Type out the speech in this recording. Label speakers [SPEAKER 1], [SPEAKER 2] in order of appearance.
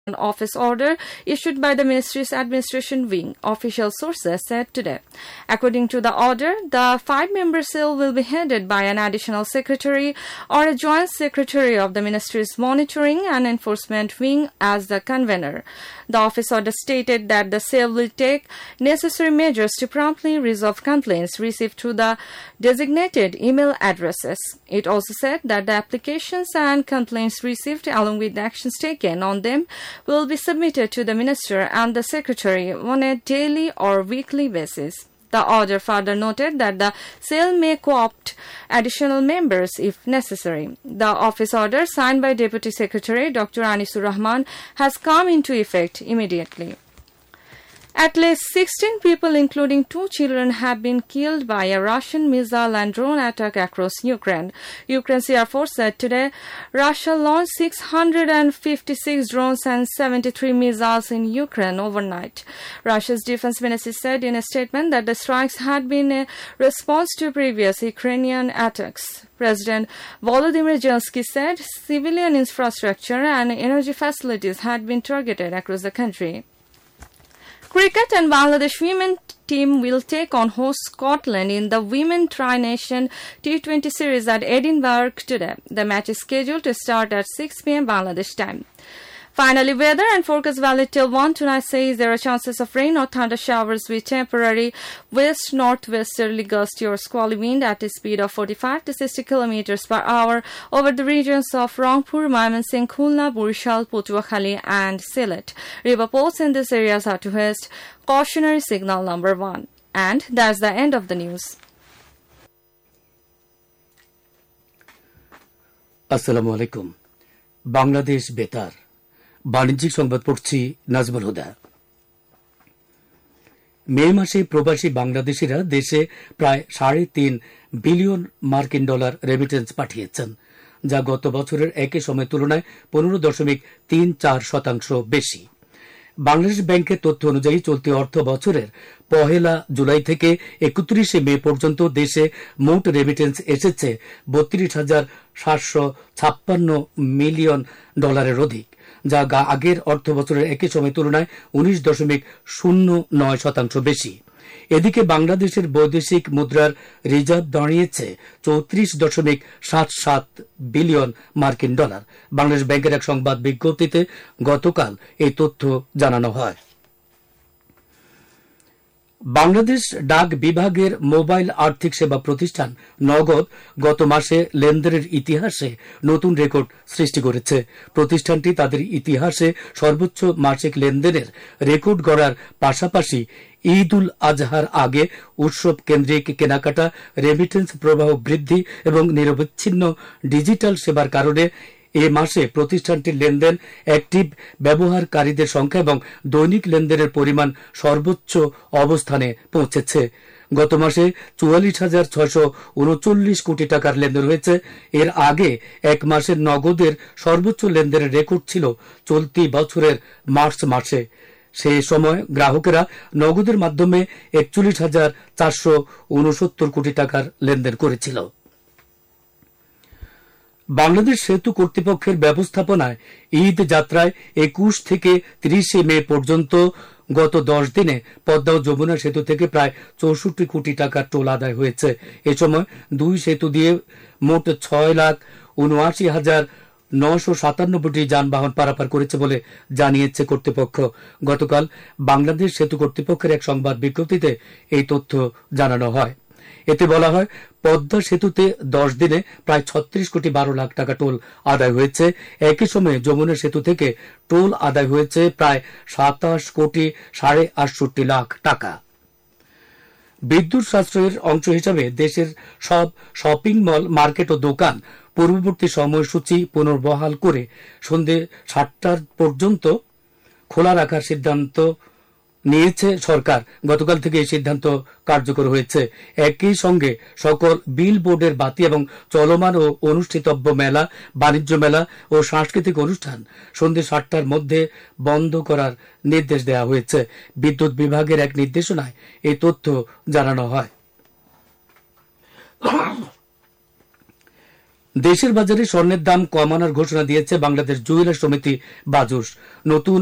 [SPEAKER 1] an office order issued by the ministry's administration wing, official sources said today. According to the order, the 5-member cell will be headed by an additional secretary or a joint secretary of the ministry's monitoring and enforcement wing as the convener. The office order stated that the cell will take necessary measures to promptly resolve complaints received through the designated email addresses. It also said that the applications and complaints received along with the actions taken on them will be submitted to the minister and the secretary on a daily or weekly basis. The order further noted that the cell may co-opt additional members if necessary. The office order signed by Deputy Secretary Dr. Anisur Rahman has come into effect immediately. At least 16 people, including 2 children, have been killed by a Russian missile and drone attack across Ukraine. Ukraine's Air Force said today Russia launched 656 drones and 73 missiles in Ukraine overnight. Russia's defense ministry said in a statement that the strikes had been a response to previous Ukrainian attacks. President Volodymyr Zelensky said civilian infrastructure and energy facilities had been targeted across the country. Cricket and Bangladesh women team will take on host Scotland in the Women Tri-Nation T20 series at Edinburgh today. The match is scheduled to start at 6 p.m. Bangladesh time. Finally, weather and forecast valid till 1 tonight says there are chances of rain or thunder showers with temporary west-northwesterly gusty or squally wind at a speed of 45 to 60 kilometers per hour over the regions of Rangpur, Mymensingh, Khulna, Burishal, Patuakhali and Sylhet. River ports in these areas are to host cautionary signal number 1. And that's the end of the news.
[SPEAKER 2] Assalamu alaikum. Bangladesh Betar. বাণিজ্যিক সংবাদ পড়ছি নাজমুল হুদা। মে মাসে প্রবাসী বাংলাদেশিরা দেশে প্রায় $3.5 billion মার্কিন dollar remittance পাঠিয়েছেন, যা গত বছরের একই সময় তুলনায় 15.34% বেশি। বাংলাদেশ ব্যাংকের তথ্য অনুযায়ী চলতি অর্থ বছরের 1 জুলাই থেকে 31 মে পর্যন্ত দেশে মোট রেমিটেন্স এসেছে $32,756 মিলিয়ন ডলারের অধিক, যা আগের অর্থ বছরের একই সময় তুলনায় 19.09% বেশি। এদিকে বাংলাদেশের বৈদেশিক মুদ্রার রিজার্ভ দাঁড়িয়েছে $34.77 বিলিয়ন মার্কিন ডলার। বাংলাদেশ ব্যাংকের এক সংবাদ বিজ্ঞপ্তিতে গতকাল এই তথ্য জানানো হয়। বাংলাদেশ ডাক বিভাগের মোবাইল আর্থিক সেবা প্রতিষ্ঠান নগদ গত মাসে লেনদেনের ইতিহাসে নতুন রেকর্ড সৃষ্টি করেছে। প্রতিষ্ঠানটি তাদের ইতিহাসে সর্বোচ্চ মাসিক লেনদেনের রেকর্ড গড়ার পাশাপাশি ঈদ উল আজহার আগে উৎসব কেন্দ্রিক কেনাকাটা, রেমিটেন্স প্রবাহ বৃদ্ধি এবং নিরবচ্ছিন্ন ডিজিটাল সেবার কারণে এ মাসে প্রতিষ্ঠানটির লেনদেন, অ্যাক্টিভ ব্যবহারকারীদের সংখ্যা এবং দৈনিক লেনদেনের পরিমাণ সর্বোচ্চ অবস্থানে পৌঁছেছে। গত মাসে 44,639 কোটি টাকার লেনদেন হয়েছে। এর আগে এক মাসের নগদের সর্বোচ্চ লেনদেনের রেকর্ড ছিল চলতি বছরের মার্চ মাসে। সে সময় গ্রাহকেরা নগদের মাধ্যমে 41,469 কোটি টাকার লেনদেন করেছিল। বাংলাদেশ সেতু কর্তৃপক্ষের ব্যবস্থাপনায় ঈদ যাত্রায় 21 থেকে 30 মে পর্যন্ত গত 10 দিনে পদ্মা ও যমুনা সেতু থেকে প্রায় 64 কোটি টাকার টোল আদায় হয়েছে। এ সময় 2 সেতু দিয়ে মোট 6,79,997টি যানবাহন পারাপার করেছে বলে জানিয়েছে কর্তৃপক্ষ। গতকাল বাংলাদেশ সেতু কর্তৃপক্ষের এক সংবাদ বিজ্ঞপ্তিতে এই তথ্য জানানো হয়। এতে বলা হয়, পদ্মা সেতুতে 10 দিনে প্রায় 36,12,00,000 টাকা টোল আদায় হয়েছে। একই সময়ে যমুনা সেতু থেকে টোল আদায় হয়েছে প্রায় 27,68,00,000 টাকা। বিদ্যুৎ সাশ্রয়ের অংশ হিসাবে দেশের সব শপিং মল, মার্কেট ও দোকান পূর্ববর্তী সময়সূচি পুনর্বহাল করে সন্ধ্যে 7টা পর্যন্ত খোলা রাখার সিদ্ধান্ত নিয়েছে সরকার। গতকাল থেকে এই সিদ্ধান্ত কার্যকর হয়েছে। একই সঙ্গে সকল বিল বোর্ডের বাতি এবং চলমান ও অনুষ্ঠিতব্য মেলা, বাণিজ্য মেলা ও সাংস্কৃতিক অনুষ্ঠান সন্ধ্যে 7টার মধ্যে বন্ধ করার নির্দেশ দেওয়া হয়েছে। বিদ্যুৎ বিভাগের এক নির্দেশনায় এই তথ্য জানানো হয়। দেশের বাজারে স্বর্ণের দাম কমানোর ঘোষণা দিয়েছে বাংলাদেশ জুয়েলার্স সমিতি বাজুস। নতুন